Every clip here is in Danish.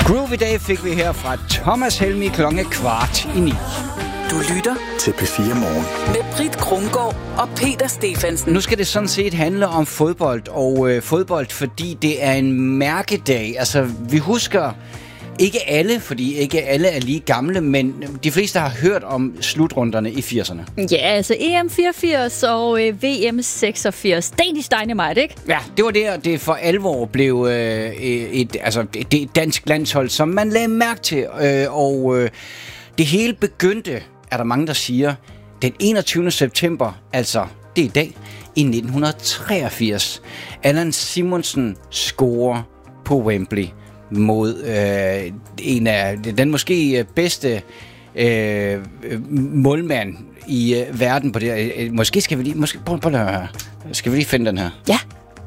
Groovy Day fik vi her fra Thomas Helmig klokken 8:15. Du lytter til P4 Morgen med Britt Krumgaard og Peter Stefansen. Nu skal det sådan set handle om fodbold, og fodbold, fordi det er en mærkedag. Altså, vi husker ikke alle, fordi ikke alle er lige gamle, men de fleste har hørt om slutrunderne i 80'erne. Ja, altså EM 84 og VM 86. Danish Dynamite, ikke? Ja, det var der, det for alvor blev et dansk landshold, som man lagde mærke til. Det hele begyndte, er der mange, der siger, den 21. september, altså det er i dag, i 1983. Allan Simonsen scorer på Wembley mod en af den måske bedste målmand i verden på det. Måske skal vi lige, prøv at høre. Skal vi lige finde den her? Ja.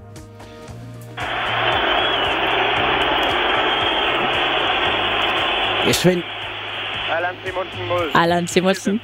Ja, Svend. Allan Simonsen mod... Allan Simonsen.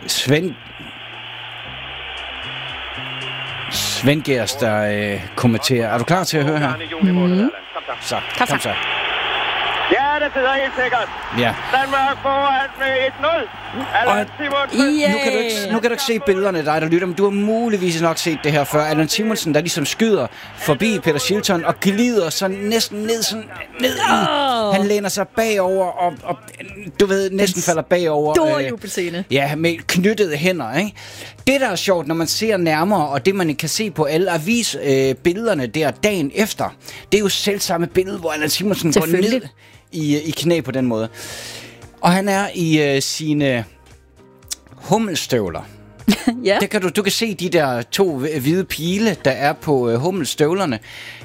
Svend Gers, der kommenterer. Er du klar til at høre her? Så, kom så. Ja, det sidder helt sikkert. Ja. Danmark foran med 1-0. Allan Simonsen. Yeah. Nu kan du ikke se billederne, dig der lytter, men du har muligvis nok set det her før. Allan Simonsen, der ligesom skyder forbi Peter Shilton og glider så næsten ned i. Han læner sig bagover og du ved, næsten falder bagover. Stor jubelscene. Ja, med knyttede hænder, ikke? Det, der er sjovt, når man ser nærmere, og det, man kan se på alle avisbillederne der dagen efter, det er jo selv samme billede, hvor Allan Simonsen går ned i knæ på den måde. Og han er i sine hummelstøvler. Ja. Der kan du kan se de der 2 hvide pile, der er på hummelstøvlerne.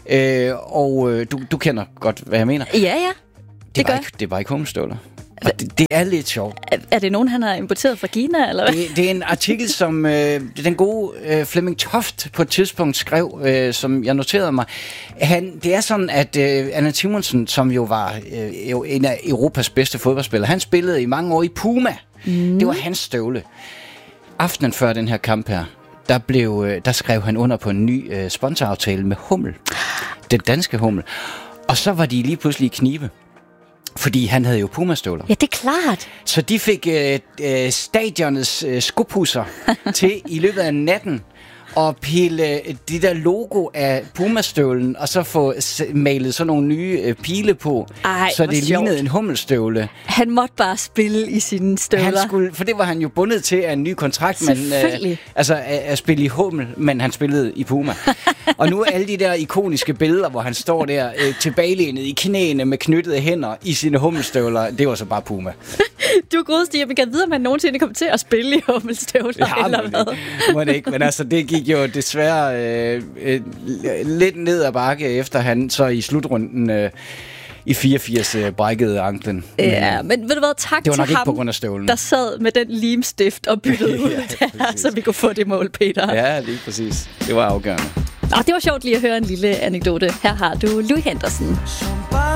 Du kender godt, hvad jeg mener. Ja. Det er bare ikke hummelstøvler. Og det er lidt sjovt. Er det nogen, han har importeret fra Kina, eller hvad? Det er en artikel, som den gode Flemming Toft på et tidspunkt skrev, som jeg noterede mig. Det er sådan, at Allan Simonsen, som jo var en af Europas bedste fodboldspillere, han spillede i mange år i Puma. Det var hans støvle. Aftenen før den her kamp her, der skrev han under på en ny sponsoraftale med Hummel. Den danske Hummel. Og så var de lige pludselig i knibe. Fordi han havde jo Puma-støvler. Ja, det er klart. Så de fik stadionets skopusser til i løbet af natten at pille det der logo af Puma-støvlen, og så få malet sådan nogle nye pile på, så det lignede en hummelstøvle. Han måtte bare spille i sine støvler. For det var han jo bundet til af en ny kontrakt, at spille i Hummel, men han spillede i Puma. Og nu er alle de der ikoniske billeder, hvor han står der tilbagelænet i knæene med knyttede hænder i sine hummelstøvler, det var så bare Puma. Du er god, Stig, jeg kan vide, om han nogensinde kommer til at spille i hummelstøvler, eller hvad? Må det ikke, men altså, det gik jo desværre lidt ned ad bakke, efter han så i slutrunden i 84 brækkede anklen. Ja, men ved du hvad, tak til ham, på grund af støvlen, der sad med den limstift og byttede ud der, så vi kunne få det mål, Peter. Ja, lige præcis. Det var afgørende. Og det var sjovt lige at høre en lille anekdote. Her har du Louis Henderson.